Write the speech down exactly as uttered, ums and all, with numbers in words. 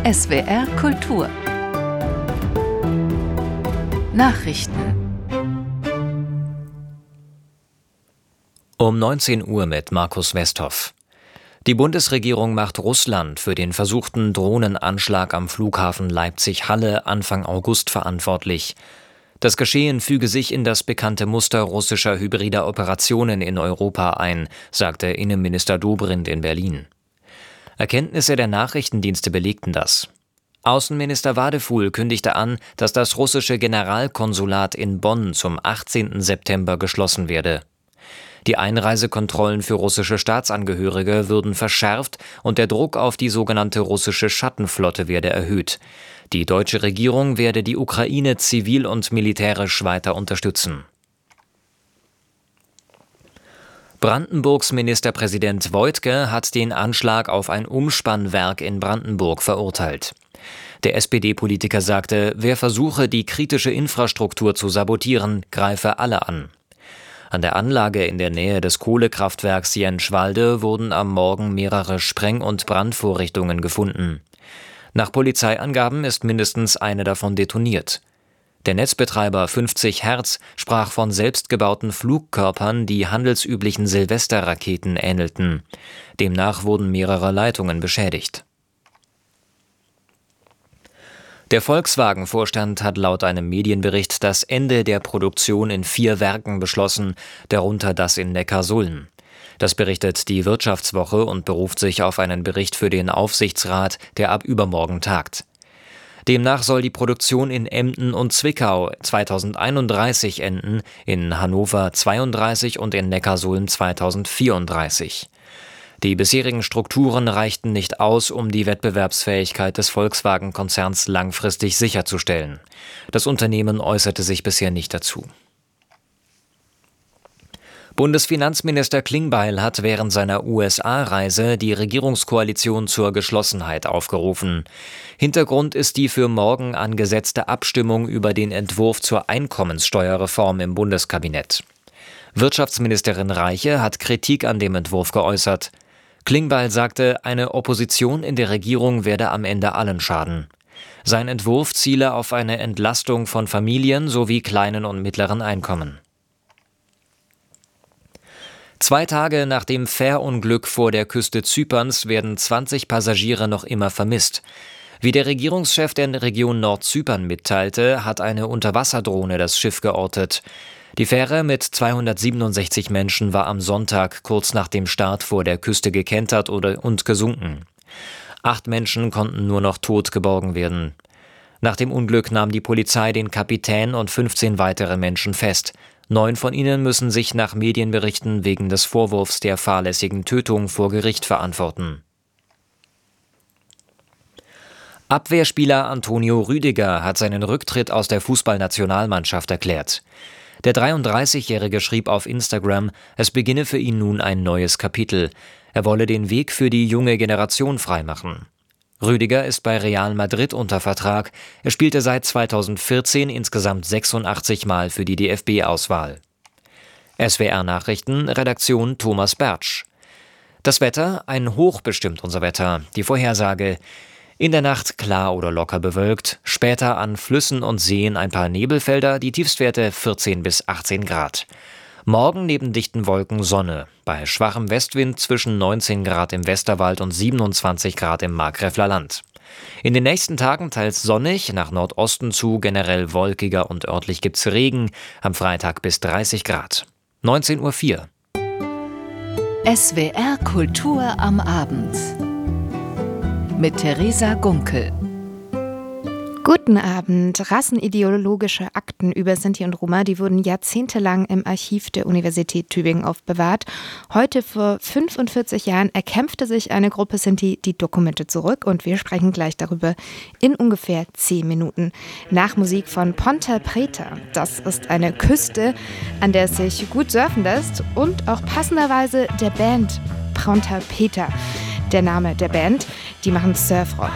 S W R Kultur Nachrichten Um neunzehn Uhr mit Markus Westhoff. Die Bundesregierung macht Russland für den versuchten Drohnenanschlag am Flughafen Leipzig-Halle Anfang August verantwortlich. Das Geschehen füge sich in das bekannte Muster russischer hybrider Operationen in Europa ein, sagte Innenminister Dobrindt in Berlin. Erkenntnisse der Nachrichtendienste belegten das. Außenminister Wadefuhl kündigte an, dass das russische Generalkonsulat in Bonn zum achtzehnten September geschlossen werde. Die Einreisekontrollen für russische Staatsangehörige würden verschärft und der Druck auf die sogenannte russische Schattenflotte werde erhöht. Die deutsche Regierung werde die Ukraine zivil und militärisch weiter unterstützen. Brandenburgs Ministerpräsident Woidke hat den Anschlag auf ein Umspannwerk in Brandenburg verurteilt. Der S P D-Politiker sagte, wer versuche, die kritische Infrastruktur zu sabotieren, greife alle an. An der Anlage in der Nähe des Kohlekraftwerks Jenschwalde wurden am Morgen mehrere Spreng- und Brandvorrichtungen gefunden. Nach Polizeiangaben ist mindestens eine davon detoniert. Der Netzbetreiber fünfzig Hertz sprach von selbstgebauten Flugkörpern, die handelsüblichen Silvesterraketen ähnelten. Demnach wurden mehrere Leitungen beschädigt. Der Volkswagen-Vorstand hat laut einem Medienbericht das Ende der Produktion in vier Werken beschlossen, darunter das in Neckarsulm. Das berichtet die Wirtschaftswoche und beruft sich auf einen Bericht für den Aufsichtsrat, der ab übermorgen tagt. Demnach soll die Produktion in Emden und Zwickau zweitausendeinunddreißig enden, in Hannover zweiunddreißig und in Neckarsulm zweitausendvierunddreißig. Die bisherigen Strukturen reichten nicht aus, um die Wettbewerbsfähigkeit des Volkswagen-Konzerns langfristig sicherzustellen. Das Unternehmen äußerte sich bisher nicht dazu. Bundesfinanzminister Klingbeil hat während seiner U S A-Reise die Regierungskoalition zur Geschlossenheit aufgerufen. Hintergrund ist die für morgen angesetzte Abstimmung über den Entwurf zur Einkommenssteuerreform im Bundeskabinett. Wirtschaftsministerin Reiche hat Kritik an dem Entwurf geäußert. Klingbeil sagte, eine Opposition in der Regierung werde am Ende allen schaden. Sein Entwurf ziele auf eine Entlastung von Familien sowie kleinen und mittleren Einkommen. Zwei Tage nach dem Fährunglück vor der Küste Zyperns werden zwanzig Passagiere noch immer vermisst. Wie der Regierungschef der Region Nordzypern mitteilte, hat eine Unterwasserdrohne das Schiff geortet. Die Fähre mit zweihundertsiebenundsechzig Menschen war am Sonntag kurz nach dem Start vor der Küste gekentert oder und gesunken. Acht Menschen konnten nur noch tot geborgen werden. Nach dem Unglück nahm die Polizei den Kapitän und fünfzehn weitere Menschen fest. Neun von ihnen müssen sich nach Medienberichten wegen des Vorwurfs der fahrlässigen Tötung vor Gericht verantworten. Abwehrspieler Antonio Rüdiger hat seinen Rücktritt aus der Fußballnationalmannschaft erklärt. Der dreiunddreißigjährige schrieb auf Instagram, es beginne für ihn nun ein neues Kapitel. Er wolle den Weg für die junge Generation freimachen. Rüdiger ist bei Real Madrid unter Vertrag. Er spielte seit zweitausendvierzehn insgesamt sechsundachtzig Mal für die D F B-Auswahl. S W R Nachrichten, Redaktion Thomas Bertsch. Das Wetter, ein Hoch bestimmt unser Wetter. Die Vorhersage: In der Nacht klar oder locker bewölkt, später an Flüssen und Seen ein paar Nebelfelder, die Tiefstwerte vierzehn bis achtzehn Grad. Morgen neben dichten Wolken Sonne, bei schwachem Westwind zwischen neunzehn Grad im Westerwald und siebenundzwanzig Grad im Markgräfler Land. In den nächsten Tagen teils sonnig, nach Nordosten zu generell wolkiger und örtlich gibt's Regen, am Freitag bis dreißig Grad. neunzehn Uhr vier. S W R Kultur am Abend mit Theresa Gunkel. Guten Abend. Rassenideologische Akten über Sinti und Roma, die wurden jahrzehntelang im Archiv der Universität Tübingen aufbewahrt. Heute vor fünfundvierzig Jahren erkämpfte sich eine Gruppe Sinti die Dokumente zurück und wir sprechen gleich darüber in ungefähr zehn Minuten. Nach Musik von Ponta Preta. Das ist eine Küste, an der es sich gut surfen lässt und auch passenderweise der Band Ponta Preta. Der Name der Band, die machen Surfrock.